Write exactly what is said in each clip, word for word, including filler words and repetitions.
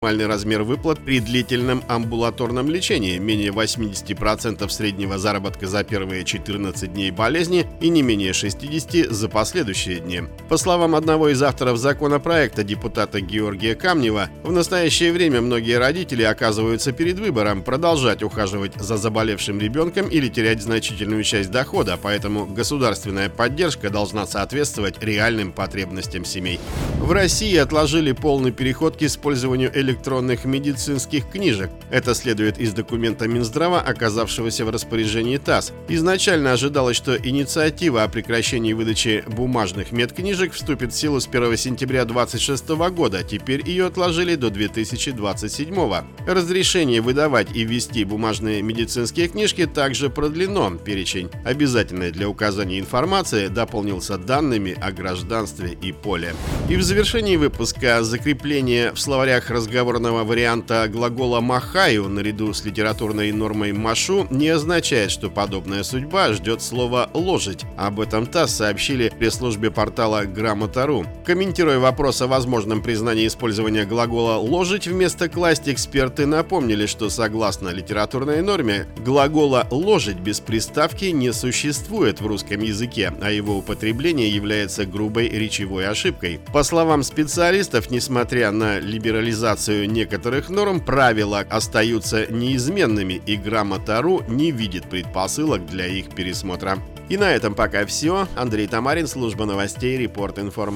Максимальный размер выплат при длительном амбулаторном лечении – менее восемьдесят процентов среднего заработка за первые четырнадцать дней болезни и не менее шестьдесят процентов за последующие дни. По словам одного из авторов законопроекта, депутата Георгия Камнева, в настоящее время многие родители оказываются перед выбором продолжать ухаживать за заболевшим ребенком или терять значительную часть дохода, поэтому государственная поддержка должна соответствовать реальным потребностям семей. В России отложили полный переход к использованию электронных электронных медицинских книжек. Это следует из документа Минздрава, оказавшегося в распоряжении ТАСС. Изначально ожидалось, что инициатива о прекращении выдачи бумажных медкнижек вступит в силу с первого сентября две тысячи двадцать шестого года. Теперь ее отложили до две тысячи двадцать седьмого. Разрешение выдавать и ввести бумажные медицинские книжки также продлено. Перечень, обязательный для указания информации, дополнился данными о гражданстве и поле. И в завершении выпуска закрепление в словарях разговорного варианта глагола «махаю» наряду с литературной нормой «машу» не означает, что подобная судьба ждет слово «ложить». Об этом ТАСС сообщили в пресс-службе портала Грамота точка ру. Комментируя вопрос о возможном признании использования глагола «ложить» вместо «класть», эксперты напомнили, что согласно литературной норме глагола «ложить» без приставки не существует в русском языке, а его употребление является грубой речевой ошибкой. По словам специалистов, несмотря на либерализацию некоторых норм, правила остаются неизменными, и Грамота точка ру не видит предпосылок для их пересмотра. И на этом пока все. Андрей Тамарин, служба новостей Репорт.Информ.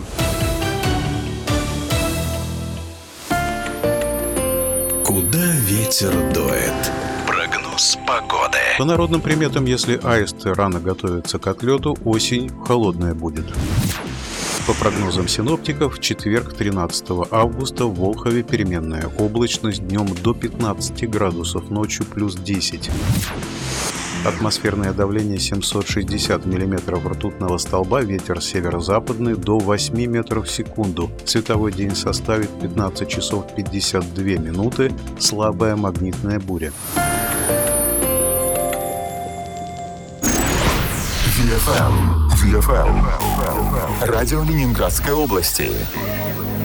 Куда ветер дует? Прогноз погоды. По народным приметам, если аисты рано готовятся к отлету, осень холодная будет. По прогнозам синоптиков, в четверг, тринадцатого августа, в Волхове переменная облачность, днем до пятнадцати градусов, ночью плюс десять. Атмосферное давление семьсот шестьдесят миллиметров ртутного столба, ветер северо-западный до восьми метров в секунду. Световой день составит пятнадцать часов пятьдесят две минуты, слабая магнитная буря. Виэфэм. Виэфэм. Радио Ленинградской области.